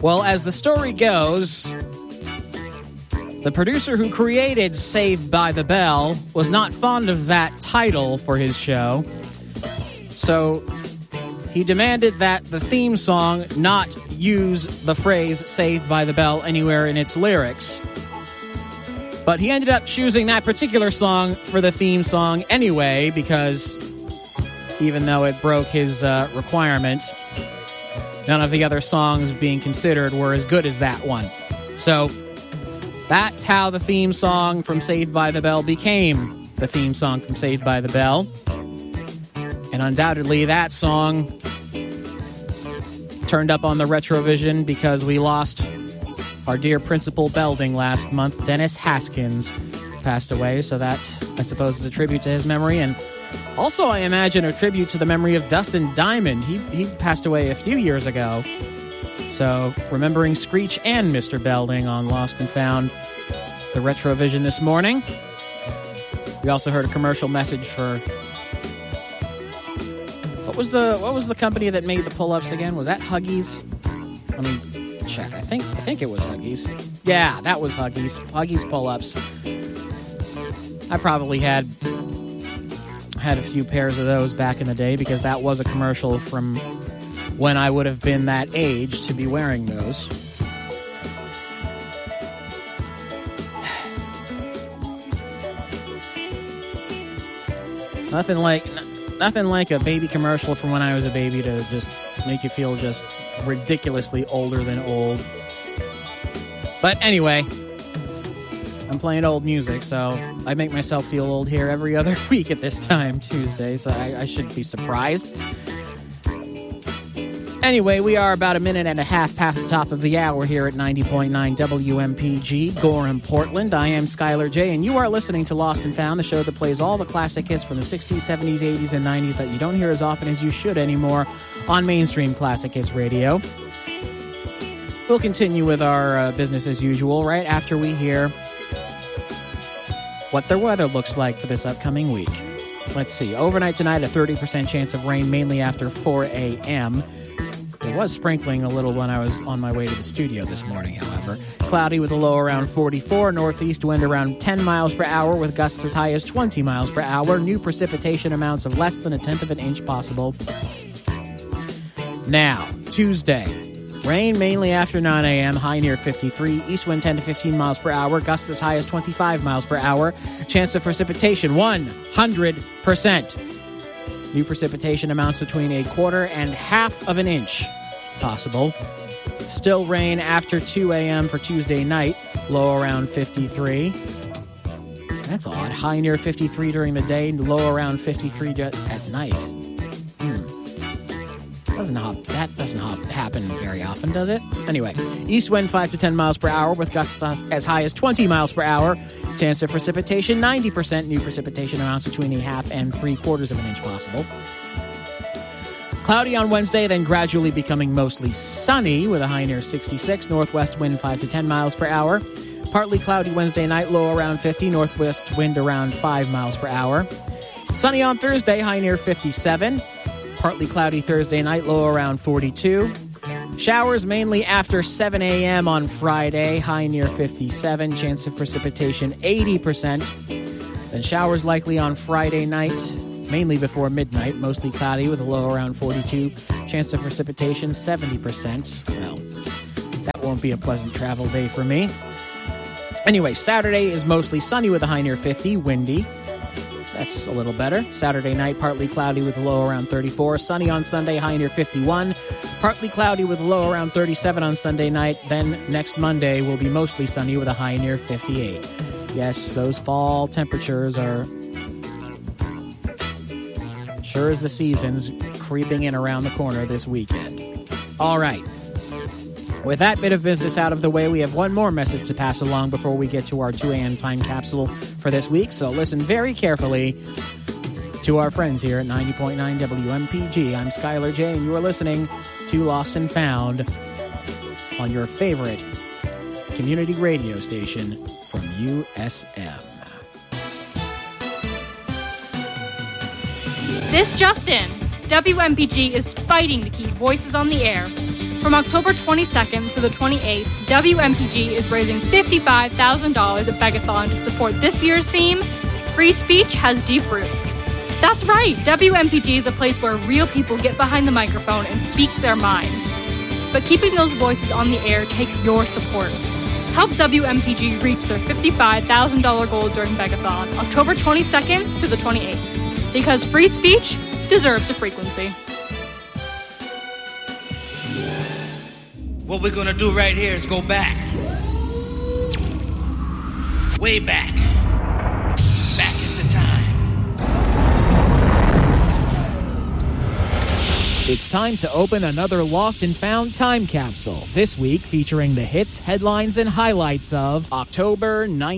Well, as the story goes, the producer who created Saved by the Bell was not fond of that title for his show, so he demanded that the theme song not use the phrase Saved by the Bell anywhere in its lyrics. But he ended up choosing that particular song for the theme song anyway, because even though it broke his requirement, none of the other songs being considered were as good as that one. So that's how the theme song from Saved by the Bell became the theme song from Saved by the Bell. And undoubtedly that song turned up on the Retrovision because we lost our dear Principal Belding last month. Dennis Haskins passed away, so that, I suppose, is a tribute to his memory. And also, I imagine, a tribute to the memory of Dustin Diamond. He passed away a few years ago. So, remembering Screech and Mr. Belding on Lost and Found, the Retrovision this morning. We also heard a commercial message for... What was the company that made the pull-ups again? Was that Huggies? Let me check. I think it was Huggies. Yeah, that was Huggies. Huggies pull-ups. I probably had a few pairs of those back in the day because that was a commercial from when I would have been that age to be wearing those. Nothing like a baby commercial from when I was a baby to just make you feel just ridiculously older than old. But anyway, I'm playing old music, so I make myself feel old here every other week at this time, Tuesday, so I shouldn't be surprised. Anyway, we are about a minute and a half past the top of the hour here at 90.9 WMPG, Gorham, Portland. I am Skylar J, and you are listening to Lost and Found, the show that plays all the classic hits from the 60s, 70s, 80s, and 90s that you don't hear as often as you should anymore on mainstream classic hits radio. We'll continue with our business as usual right after we hear what the weather looks like for this upcoming week. Let's see. Overnight tonight, a 30% chance of rain, mainly after 4 a.m., It was sprinkling a little when I was on my way to the studio this morning, however. Cloudy with a low around 44, northeast wind around 10 miles per hour with gusts as high as 20 miles per hour. New precipitation amounts of less than a tenth of an inch possible. Now, Tuesday. Rain mainly after 9 a.m., high near 53. East wind 10 to 15 miles per hour, gusts as high as 25 miles per hour. Chance of precipitation, 100%. New precipitation amounts between a quarter and half of an inch possible. Still rain after 2 a.m. for Tuesday night, low around 53. That's odd. High near 53 during the day, low around 53 at night. That doesn't happen very often, does it? Anyway, east wind 5 to 10 miles per hour with gusts as high as 20 miles per hour. Chance of precipitation 90%. New precipitation amounts between a half and 3/4 of an inch possible. Cloudy on Wednesday, then gradually becoming mostly sunny with a high near 66. Northwest wind 5 to 10 miles per hour. Partly cloudy Wednesday night, low around 50. Northwest wind around 5 miles per hour. Sunny on Thursday, high near 57. Partly cloudy Thursday night, low around 42. Showers mainly after 7 a.m. on Friday, high near 57. Chance of precipitation 80%. Then showers likely on Friday night, mainly before midnight. Mostly cloudy with a low around 42. Chance of precipitation 70%. Well, that won't be a pleasant travel day for me. Anyway, Saturday is mostly sunny with a high near 50. Windy. That's a little better. Saturday night, partly cloudy with a low around 34. Sunny on Sunday, high near 51. Partly cloudy with a low around 37 on Sunday night. Then next Monday will be mostly sunny with a high near 58. Yes, those fall temperatures are sure as the season's creeping in around the corner this weekend. All right. With that bit of business out of the way, we have one more message to pass along before we get to our 2 a.m. time capsule for this week. So listen very carefully to our friends here at 90.9 WMPG. I'm Skylar J, and you are listening to Lost and Found on your favorite community radio station from USM. This Justin, WMPG is fighting to keep voices on the air. From October 22nd through the 28th, WMPG is raising $55,000 at Begathon to support this year's theme, Free Speech Has Deep Roots. That's right, WMPG is a place where real people get behind the microphone and speak their minds. But keeping those voices on the air takes your support. Help WMPG reach their $55,000 goal during Begathon, October 22nd through the 28th. Because free speech deserves a frequency. What we're going to do right here is go back. Way back. Back into time. It's time to open another lost and found time capsule. This week featuring the hits, headlines, and highlights of October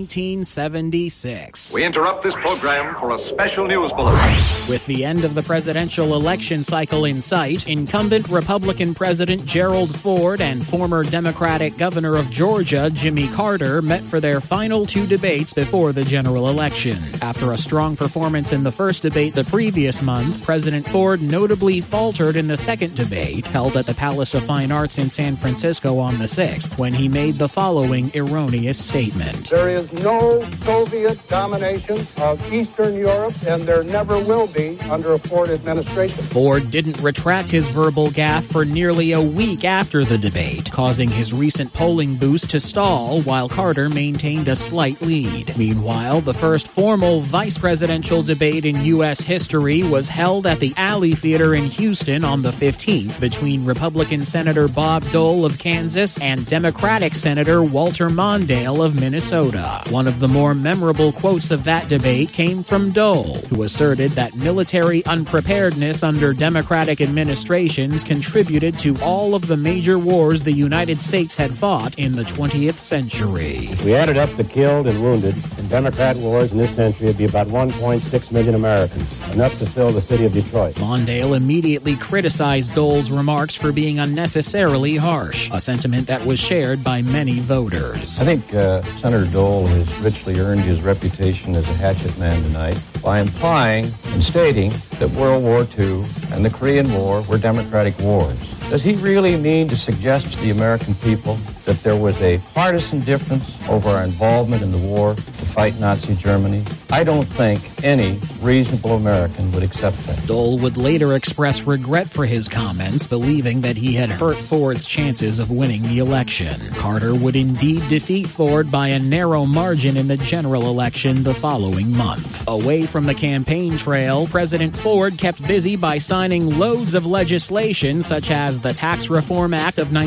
1976. We interrupt this program for a special news bulletin. With the end of the presidential election cycle in sight, incumbent Republican President Gerald Ford and former Democratic Governor of Georgia, Jimmy Carter, met for their final two debates before the general election. After a strong performance in the first debate the previous month, President Ford notably faltered in the second debate, held at the Palace of Fine Arts in San Francisco on the 6th, when he made the following erroneous statement. There is no Soviet domination of Eastern Europe, and there never will be under a Ford administration. Ford didn't retract his verbal gaffe for nearly a week after the debate, causing his recent polling boost to stall while Carter maintained a slight lead. Meanwhile, the first formal vice presidential debate in U.S. history was held at the Alley Theater in Houston on the 15th between Republican Senator Bob Dole of Kansas and Democratic Senator Walter Mondale of Minnesota. One of the more memorable quotes of that debate came from Dole, who asserted that military unpreparedness under Democratic administrations contributed to all of the major wars the United States had fought in the 20th century. If we added up the killed and wounded in Democrat wars in this century, it'd be about 1.6 million Americans, enough to fill the city of Detroit. Mondale immediately criticized Dole's remarks for being unnecessarily harsh, a sentiment that was shared by many voters. I think Senator Dole has richly earned his reputation as a hatchet man tonight by implying and stating that World War II and the Korean War were democratic wars. Does he really mean to suggest to the American people that there was a partisan difference over our involvement in the war to fight Nazi Germany? I don't think any reasonable American would accept that. Dole would later express regret for his comments, believing that he had hurt Ford's chances of winning the election. Carter would indeed defeat Ford by a narrow margin in the general election the following month. Away from the campaign trail, President Ford kept busy by signing loads of legislation such as the Tax Reform Act of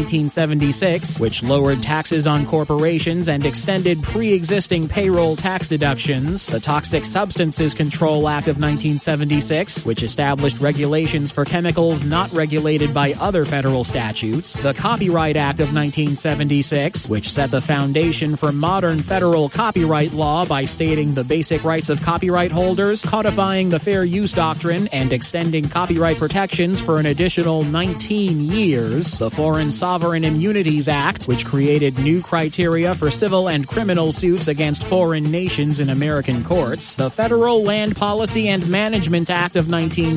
1976, which lowered taxes on corporations and extended pre-existing payroll tax deductions, the Toxic Substances Control Act of 1976, which established regulations for chemicals not regulated by other federal statutes, the Copyright Act of 1976, which set the foundation for modern federal copyright law by stating the basic rights of copyright holders, codifying the Fair Use Doctrine, and extending copyright protections for an additional 19 years, the Foreign Sovereign Immunities Act, which created new criteria for civil and criminal suits against foreign nations in American courts, the Federal Land Policy and Management Act of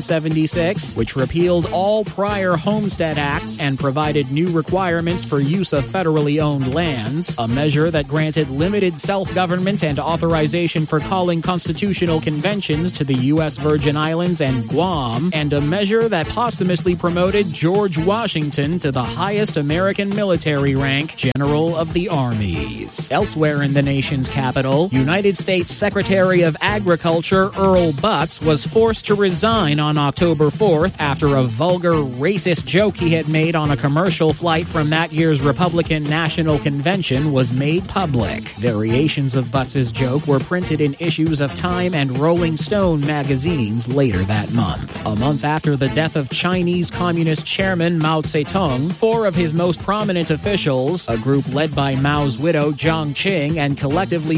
1976, which repealed all prior Homestead Acts and provided new requirements for use of federally owned lands, a measure that granted limited self-government and authorization for calling constitutional conventions to the U.S. Virgin Islands and Guam, and a measure that posthumously promoted George Washington to the highest American military rank, General of the Armies. Elsewhere in the nation's capital, United States Secretary of Agriculture Earl Butz was forced to resign on October 4th after a vulgar, racist joke he had made on a commercial flight from that year's Republican National Convention was made public. Variations of Butz's joke were printed in issues of Time and Rolling Stone magazines later that month. A month after the death of Chinese Communist Chairman Mao Zedong, four of his most prominent officials, a group led by Mao's widow Jiang Qing and collectively known as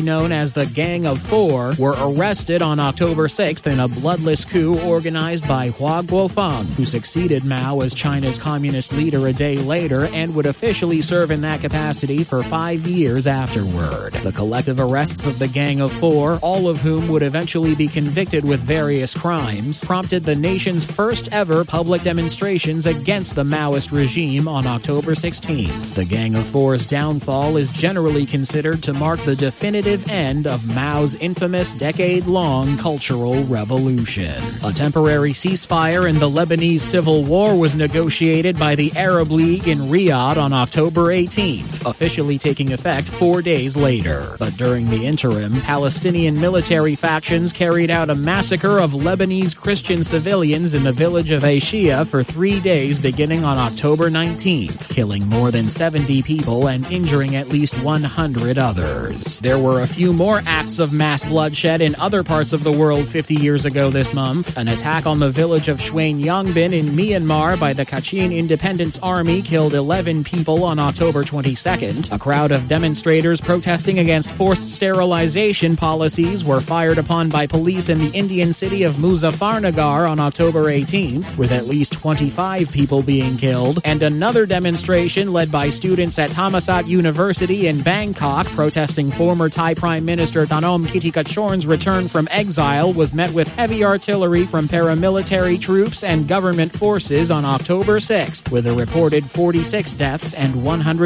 as the Gang of Four, were arrested on October 6th in a bloodless coup organized by Hua Guofeng, who succeeded Mao as China's communist leader a day later and would officially serve in that capacity for 5 years afterward. The collective arrests of the Gang of Four, all of whom would eventually be convicted with various crimes, prompted the nation's first ever public demonstrations against the Maoist regime on October 16th. The Gang of Four's downfall is generally considered to mark the definitive end of Mao's infamous decade-long cultural revolution. A temporary ceasefire in the Lebanese civil war was negotiated by the Arab League in Riyadh on October 18th, officially taking effect 4 days later. But during the interim, Palestinian military factions carried out a massacre of Lebanese Christian civilians in the village of Aishia for 3 days beginning on October 19th, killing more than 70 people and injuring at least 100 others. There were a few more acts of mass bloodshed in other parts of the world 50 years ago this month. An attack on the village of Xuen-Yangbin in Myanmar by the Kachin Independence Army killed 11 people on October 22nd. A crowd of demonstrators protesting against forced sterilization policies were fired upon by police in the Indian city of Muzaffarnagar on October 18th, with at least 25 people being killed, and another demonstration led by students at Thammasat University in Bangkok protesting former Thai Prime Minister Thanom Kittikachorn's return from exile was met with heavy artillery from paramilitary troops and government forces on October 6th, with a reported 46 deaths and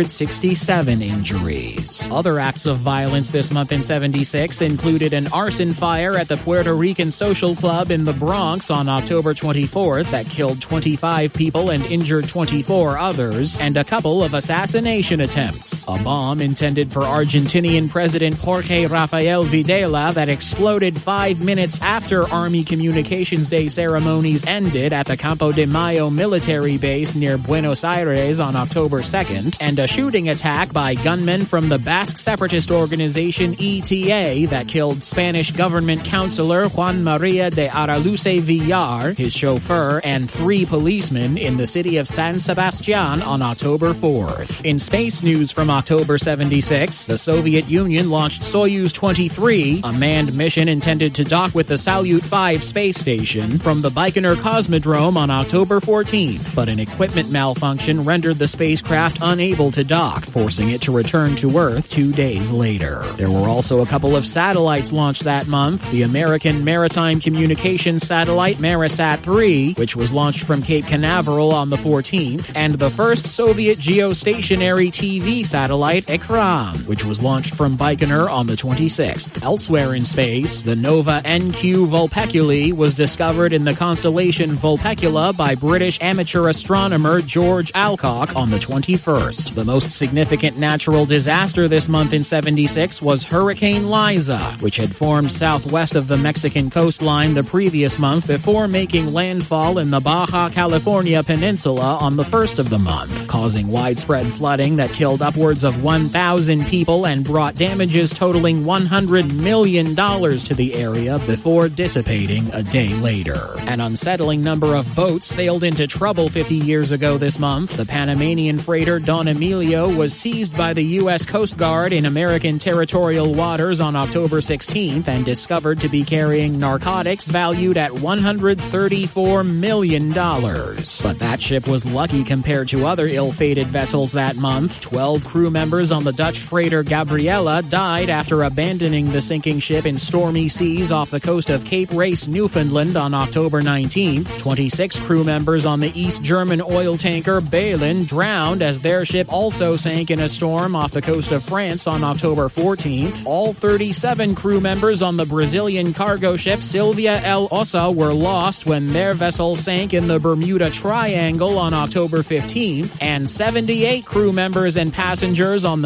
167 injuries. Other acts of violence this month in 76 included an arson fire at the Puerto Rican Social Club in the Bronx on October 24th that killed 25 people and injured 24 others, and a couple of assassination attempts. A bomb intended for Argentinian President Jorge Rafael Videla that exploded 5 minutes after Army Communications Day ceremonies ended at the Campo de Mayo military base near Buenos Aires on October 2nd, and a shooting attack by gunmen from the Basque separatist organization ETA that killed Spanish government counselor Juan Maria de Araluce Villar, his chauffeur, and 3 policemen in the city of San Sebastian on October 4th. In space news from October 76, the Soviet Union launched Soyuz 23, a manned mission intended to dock with the Salyut 5 space station, from the Baikonur Cosmodrome on October 14th, but an equipment malfunction rendered the spacecraft unable to dock, forcing it to return to Earth 2 days later. There were also a couple of satellites launched that month: the American Maritime Communications Satellite Marisat-3, which was launched from Cape Canaveral on the 14th, and the first Soviet geostationary TV satellite Ekran, which was launched from Baikonur on the 26th. Elsewhere in space, the Nova NQ Vulpeculae was discovered in the constellation Vulpecula by British amateur astronomer George Alcock on the 21st. The most significant natural disaster this month in 76 was Hurricane Liza, which had formed southwest of the Mexican coastline the previous month before making landfall in the Baja California Peninsula on the 1st of the month, causing widespread flooding that killed upwards of 1,000 people and brought damages totaling $100 million to the area before dissipating a day later. An unsettling number of boats sailed into trouble 50 years ago this month. The Panamanian freighter Don Emilio was seized by the U.S. Coast Guard in American territorial waters on October 16th and discovered to be carrying narcotics valued at $134 million. But that ship was lucky compared to other ill-fated vessels that month. 12 crew members on the Dutch freighter Gabriella died after abandoning the sinking ship in stormy seas off the coast of Cape Race, Newfoundland on October 19th. 26 crew members on the East German oil tanker Balin drowned as their ship also sank in a storm off the coast of France on October 14th. All 37 crew members on the Brazilian cargo ship Silvia El Ossa were lost when their vessel sank in the Bermuda Triangle on October 15th, and 78 crew members and passengers on the